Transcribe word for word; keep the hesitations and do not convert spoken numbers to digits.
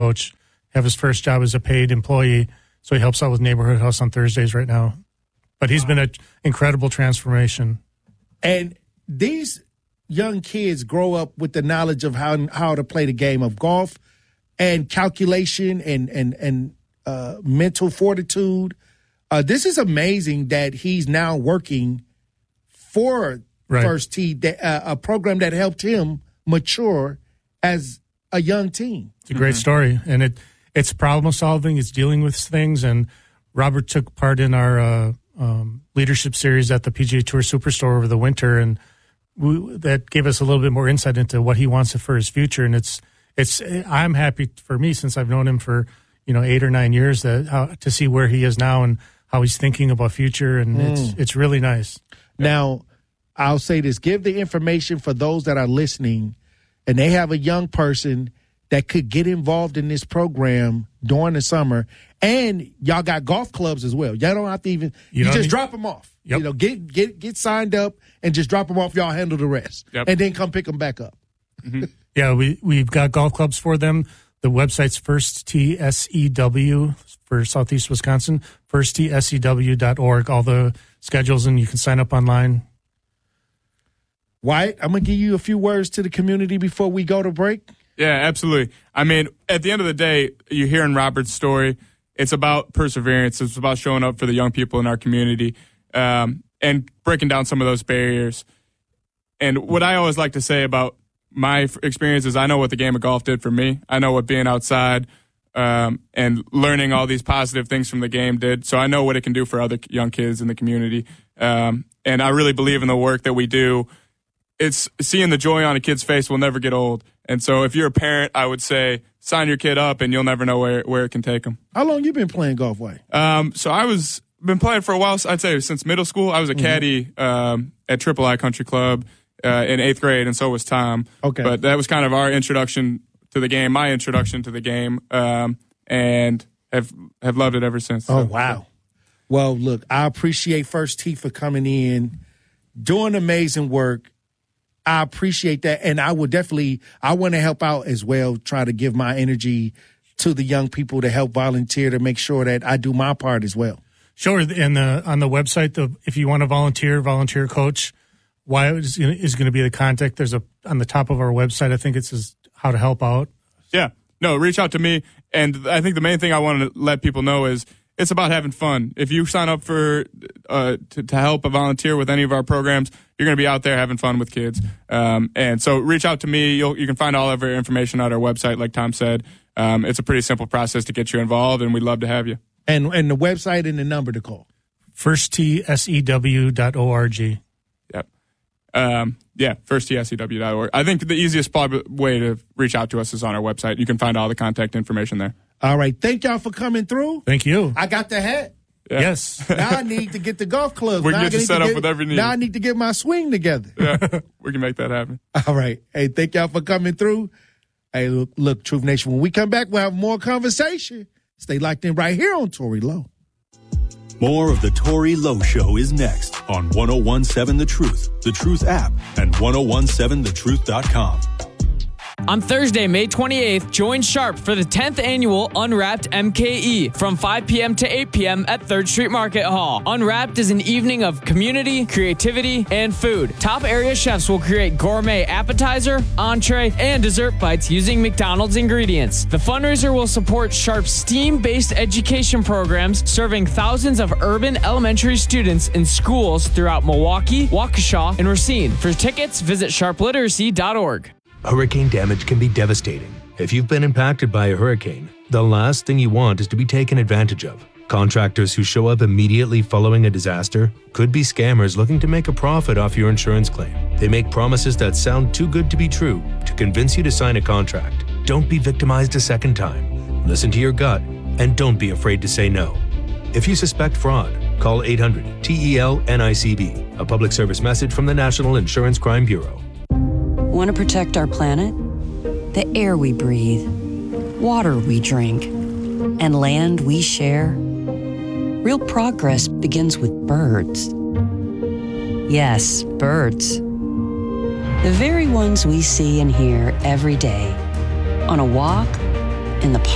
coach, have his first job as a paid employee. So he helps out with Neighborhood House on Thursdays right now. But he's been an incredible transformation. And these young kids grow up with the knowledge of how how to play the game of golf and calculation and and and uh, mental fortitude. Uh, this is amazing that he's now working for right. First Tee, that, uh, a program that helped him mature as a young teen. It's a great Mm-hmm. story, and it it's problem solving. It's dealing with things. And Robert took part in our uh, um, leadership series at the P G A Tour Superstore over the winter, and we, that gave us a little bit more insight into what he wants for his future. And it's it's I'm happy for me, since I've known him for you know eight or nine years, that how, to see where he is now and how he's thinking about future, and mm. it's it's really nice. Now, I'll say this: give the information for those that are listening, and they have a young person that could get involved in this program during the summer. And y'all got golf clubs as well. Y'all don't have to even you, you just need, drop them off. Yep. You know, get get get signed up and just drop them off. Y'all handle the rest, yep. and then come pick them back up. Mm-hmm. Yeah, we we've got golf clubs for them. The website's First Tee S E W for Southeast Wisconsin, first tee S E W dot org. All the schedules, and you can sign up online. Wyatt, I'm going to give you a few words to the community before we go to break. Yeah, absolutely. I mean, at the end of the day, you're hearing Robert's story. It's about perseverance. It's about showing up for the young people in our community um, and breaking down some of those barriers. And what I always like to say about my experience is I know what the game of golf did for me. I know what being outside um, and learning all these positive things from the game did. So I know what it can do for other young kids in the community. Um, and I really believe in the work that we do. It's seeing the joy on a kid's face will never get old. And so if you're a parent, I would say sign your kid up, and you'll never know where, where it can take them. How long you been playing golf, Wyatt? Um, so I was been playing for a while. I'd say since middle school. I was a mm-hmm. caddy um, at Triple I Country Club uh, in eighth grade, and so was Tom. Okay. But that was kind of our introduction to the game, my introduction to the game, um, and have have loved it ever since. Oh, so, wow. Well, look, I appreciate First Tee for coming in, doing amazing work. I appreciate that, and I would definitely, I want to help out as well, try to give my energy to the young people to help volunteer to make sure that I do my part as well. Sure, and the, on the website, the, if you want to volunteer, volunteer coach, Wyatt is, is going to be the contact. There's a, on the top of our website, I think it says how to help out. Yeah, no, reach out to me, and I think the main thing I want to let people know is it's about having fun. If you sign up for uh, to, to help a volunteer with any of our programs, you're going to be out there having fun with kids. Um, and so reach out to me. You'll, you can find all of our information on our website, like Tom said. Um, it's a pretty simple process to get you involved, and we'd love to have you. And and the website and the number to call. first tee S E W dot org. Yep. Um, yeah, first tee S E W dot org. I think the easiest way to reach out to us is on our website. You can find all the contact information there. All right. Thank y'all for coming through. Thank you. I got the hat. Yeah. Yes. Now I need to get the golf clubs. We can now get you set up get, with every need. Now I need to get my swing together. Yeah, we can make that happen. All right. Hey, thank y'all for coming through. Hey, look, look, Truth Nation, when we come back, we'll have more conversation. Stay locked in right here on Tory Lowe. More of the Tory Lowe Show is next on one oh one seven The Truth, The Truth app, and ten seventeen the truth dot com. On Thursday, May twenty-eighth, join Sharp for the tenth annual Unwrapped M K E from five p.m. to eight p.m. at third Street Market Hall. Unwrapped is an evening of community, creativity, and food. Top area chefs will create gourmet appetizer, entree, and dessert bites using McDonald's ingredients. The fundraiser will support Sharp's STEAM-based education programs serving thousands of urban elementary students in schools throughout Milwaukee, Waukesha, and Racine. For tickets, visit sharp literacy dot org. Hurricane damage can be devastating. If you've been impacted by a hurricane, the last thing you want is to be taken advantage of. Contractors who show up immediately following a disaster could be scammers looking to make a profit off your insurance claim. They make promises that sound too good to be true to convince you to sign a contract. Don't be victimized a second time. Listen to your gut and don't be afraid to say no. If you suspect fraud, call eight hundred T E L N I C B, a public service message from the National Insurance Crime Bureau. Want to protect our planet? The air we breathe, water we drink, and land we share? Real progress begins with birds. Yes, birds. The very ones we see and hear every day. On a walk, in the park,